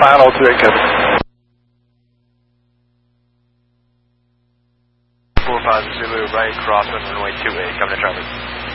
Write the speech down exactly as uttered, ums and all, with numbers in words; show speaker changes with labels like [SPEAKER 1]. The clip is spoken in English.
[SPEAKER 1] final two eight, Kevin.
[SPEAKER 2] four five Zulu, right, crosswind, runway two eight, coming to Charlie.